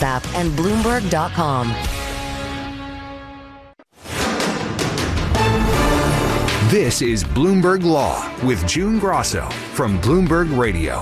app and Bloomberg.com. This is Bloomberg Law with June Grosso from Bloomberg Radio.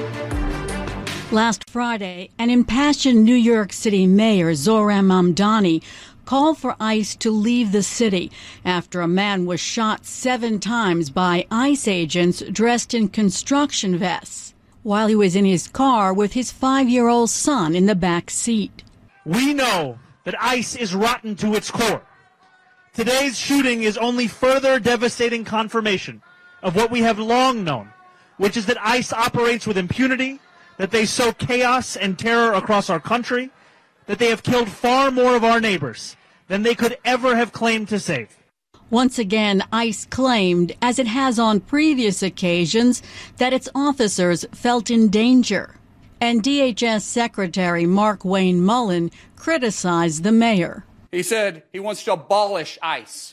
Last Friday, an impassioned New York City Mayor Zohran Mamdani called for ICE to leave the city after a man was shot 7 times by ICE agents dressed in construction vests while he was in his car with his 5-year-old son in the back seat. We know that ICE is rotten to its core. Today's shooting is only further devastating confirmation of what we have long known, which is that ICE operates with impunity, that they sow chaos and terror across our country, that they have killed far more of our neighbors than they could ever have claimed to save. Once again, ICE claimed, as it has on previous occasions, that its officers felt in danger. And DHS Secretary Mark Wayne Mullen criticized the mayor. He said he wants to abolish ICE.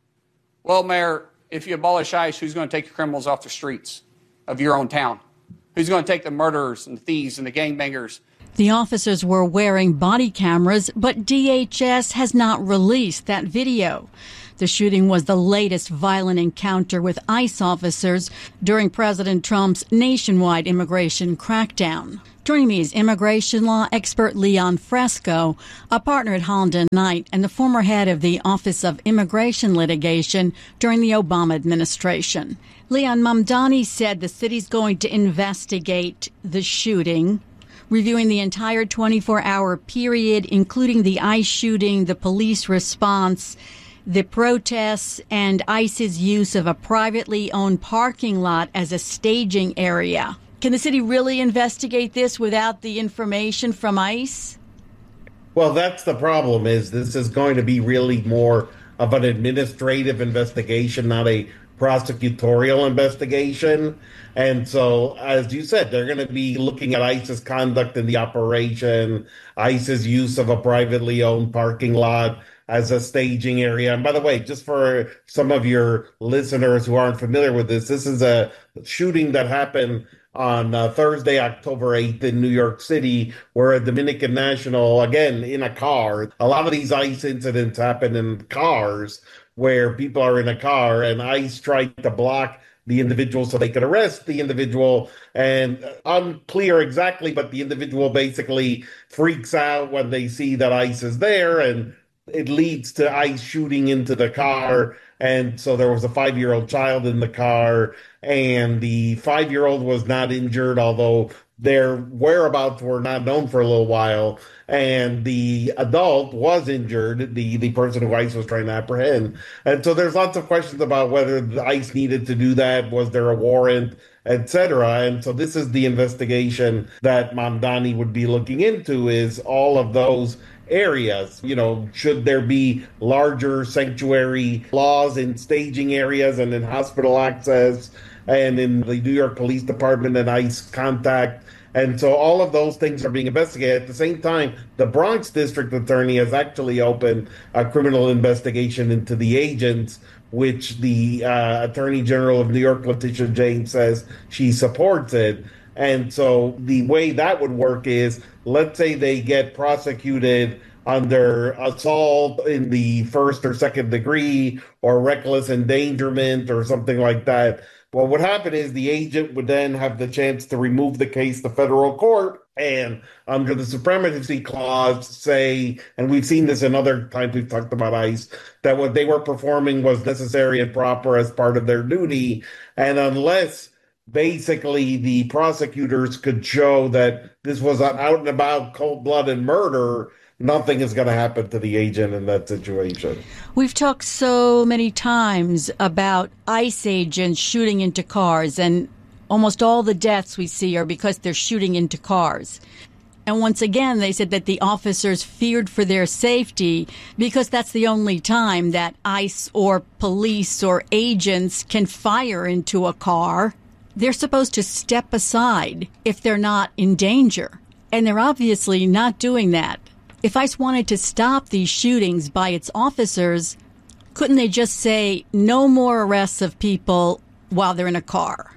Well, Mayor, if you abolish ICE, who's going to take the criminals off the streets of your own town? Who's going to take the murderers and the thieves and the gangbangers? The officers were wearing body cameras, but DHS has not released that video. The shooting was the latest violent encounter with ICE officers during President Trump's nationwide immigration crackdown. Joining me is immigration law expert Leon Fresco, a partner at Holland & Knight and the former head of the Office of Immigration Litigation during the Obama administration. Leon, Mamdani said the city's going to investigate the shooting, reviewing the entire 24-hour period, including the ICE shooting, the police response, the protests, and ICE's use of a privately owned parking lot as a staging area. Can the city really investigate this without the information from ICE? Well, that's the problem, is this is going to be really more of an administrative investigation, not a prosecutorial investigation. And so, as you said, they're going to be looking at ICE's conduct in the operation, ICE's use of a privately owned parking lot as a staging area. And by the way, just for some of your listeners who aren't familiar with this is a shooting that happened on Thursday, October 8th in New York City, where a Dominican national, again, in a car. A lot of these ICE incidents happen in cars where people are in a car and ICE tried to block the individual so they could arrest the individual, and unclear exactly, but the individual basically freaks out when they see that ICE is there, and it leads to ICE shooting into the car. And so there was a 5-year-old child in the car, and the 5-year-old was not injured, although their whereabouts were not known for a little while. And the adult was injured, the person who ICE was trying to apprehend. And so there's lots of questions about whether the ICE needed to do that. Was there a warrant, etc.? And so this is the investigation that Mamdani would be looking into, is all of those areas. You know, should there be larger sanctuary laws in staging areas and in hospital access and in the New York Police Department and ICE contact? And so all of those things are being investigated. At the same time, the Bronx District Attorney has actually opened a criminal investigation into the agents, which the Attorney General of New York, Letitia James, says she supports it. And so the way that would work is, let's say they get prosecuted under assault in the first or second degree or reckless endangerment or something like that. What would happen is the agent would then have the chance to remove the case to federal court and under the supremacy clause say, and we've seen this in other times we've talked about ICE, that what they were performing was necessary and proper as part of their duty. And unless basically the prosecutors could show that this was an out and about cold-blooded murder, nothing is going to happen to the agent in that situation. We've talked so many times about ICE agents shooting into cars, and almost all the deaths we see are because they're shooting into cars. And once again, they said that the officers feared for their safety because that's the only time that ICE or police or agents can fire into a car. They're supposed to step aside if they're not in danger, and they're obviously not doing that. If ICE wanted to stop these shootings by its officers, couldn't they just say no more arrests of people while they're in a car?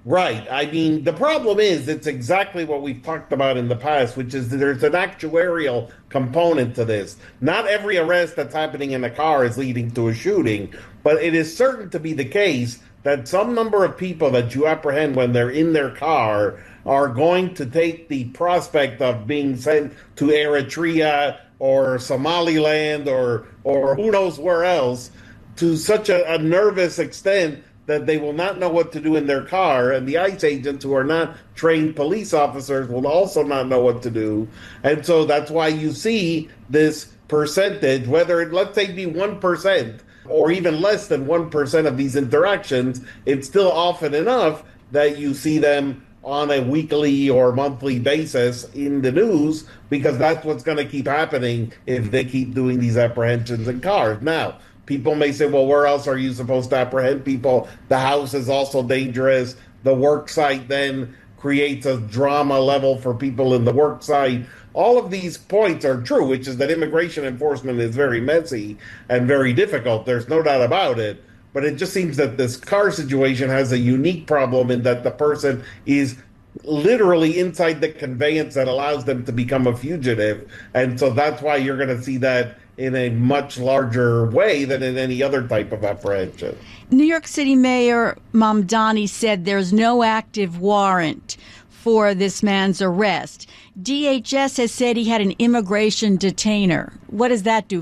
Right. I mean, the problem is it's exactly what we've talked about in the past, which is that there's an actuarial component to this. Not every arrest that's happening in a car is leading to a shooting, but it is certain to be the case that some number of people that you apprehend when they're in their car are going to take the prospect of being sent to Eritrea or Somaliland or who knows where else to such a nervous extent that they will not know what to do in their car, and the ICE agents who are not trained police officers will also not know what to do. And so that's why you see this percentage, whether it, let's say, be 1% or even less than 1% of these interactions, it's still often enough that you see them on a weekly or monthly basis in the news, because that's what's going to keep happening if they keep doing these apprehensions in cars. Now, people may say, well, where else are you supposed to apprehend people? The house is also dangerous. The work site then creates a drama level for people in the work site. All of these points are true, which is that immigration enforcement is very messy and very difficult. There's no doubt about it. But it just seems that this car situation has a unique problem in that the person is literally inside the conveyance that allows them to become a fugitive. And so that's why you're going to see that in a much larger way than in any other type of apprehension. New York City Mayor Mamdani said there's no active warrant for this man's arrest. DHS has said he had an immigration detainer. What does that do